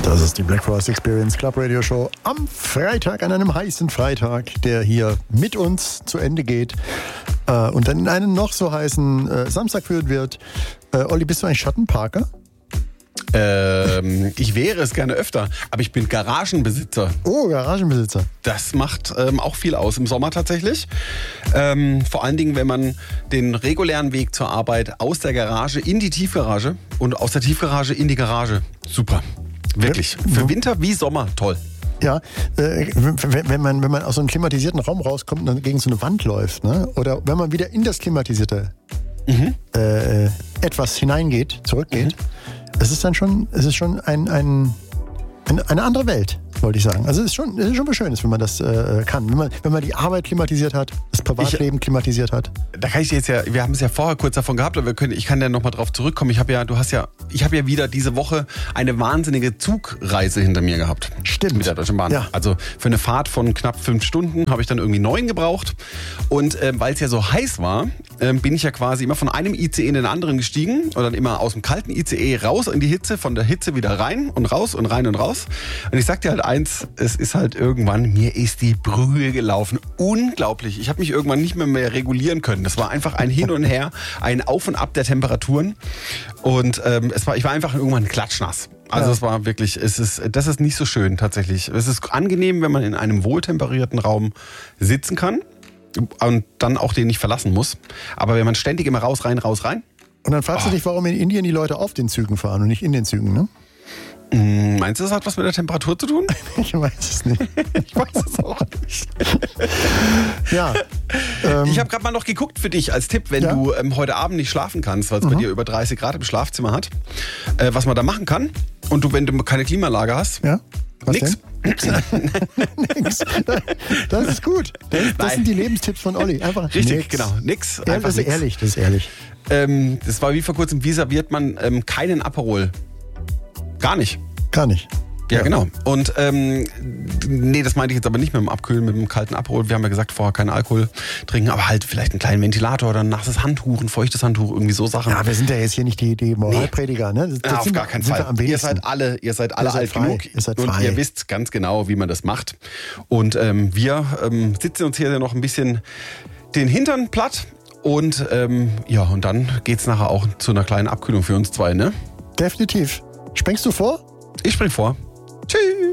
Das ist die Black Forest Experience Club Radio Show am Freitag, an einem heißen Freitag, der hier mit uns zu Ende geht und dann in einen noch so heißen Samstag führen wird. Olli, bist du eigentlich Schattenparker? Ich wäre es gerne öfter, aber ich bin Garagenbesitzer. Oh, Garagenbesitzer. Das macht auch viel aus im Sommer tatsächlich. Vor allen Dingen, wenn man den regulären Weg zur Arbeit aus der Garage in die Tiefgarage und aus der Tiefgarage in die Garage. Super. Wirklich. Für Winter wie Sommer toll. Ja, wenn man aus so einem klimatisierten Raum rauskommt und dann gegen so eine Wand läuft, ne? Oder wenn man wieder in das klimatisierte etwas hineingeht, zurückgeht, es ist schon eine andere Welt, wollte ich sagen. Also es ist schon was Schönes, wenn man das kann. Wenn man die Arbeit klimatisiert hat, das Privatleben klimatisiert hat. Da kann ich jetzt wir haben es ja vorher kurz davon gehabt, aber ich kann ja nochmal drauf zurückkommen. Ich habe ja wieder diese Woche eine wahnsinnige Zugreise hinter mir gehabt. Stimmt. Mit der Deutschen Bahn. Ja. Also für eine Fahrt von knapp 5 Stunden habe ich dann irgendwie 9 gebraucht. Und weil es ja so heiß war, bin ich ja quasi immer von einem ICE in den anderen gestiegen und dann immer aus dem kalten ICE raus in die Hitze, von der Hitze wieder rein und raus und rein und raus. Und ich sag dir halt eins, es ist halt irgendwann, mir ist die Brühe gelaufen. Unglaublich. Ich habe mich irgendwann nicht mehr regulieren können. Das war einfach ein Hin und Her, ein Auf und Ab der Temperaturen. Und ich war einfach irgendwann klatschnass. Also es war wirklich, das ist nicht so schön tatsächlich. Es ist angenehm, wenn man in einem wohltemperierten Raum sitzen kann und dann auch den nicht verlassen muss. Aber wenn man ständig immer raus, rein, raus, rein. Und dann fragst du dich, warum in Indien die Leute auf den Zügen fahren und nicht in den Zügen, ne? Meinst du, das hat was mit der Temperatur zu tun? Ich weiß es nicht. Ich weiß es auch nicht. Ja. Ich habe gerade mal noch geguckt für dich als Tipp, wenn du heute Abend nicht schlafen kannst, weil es bei dir über 30 Grad im Schlafzimmer hat, was man da machen kann. Und wenn du keine Klimaanlage hast, nix. Nix. Das ist gut. Das sind die Lebenstipps von Olli. Einfach richtig, nix. Genau. Nix. Ja, das ist ehrlich, das ist ehrlich. Das war wie vor kurzem, wie serviert man keinen Aperol? Gar nicht. Ja, genau. Und nee, das meinte ich jetzt aber nicht mit dem Abkühlen, mit dem kalten Aperol. Wir haben ja gesagt, vorher keinen Alkohol trinken, aber halt vielleicht einen kleinen Ventilator oder ein nasses Handtuch, ein feuchtes Handtuch, irgendwie so Sachen. Ja, wir sind ja jetzt hier nicht die Moralprediger, ne? Das auf gar keinen Fall. Ihr seid alle alt genug und ihr wisst ganz genau, wie man das macht. Und wir sitzen uns hier noch ein bisschen den Hintern platt und und dann geht's nachher auch zu einer kleinen Abkühlung für uns zwei, ne? Definitiv. Springst du vor? Ich spring vor. Tschüss.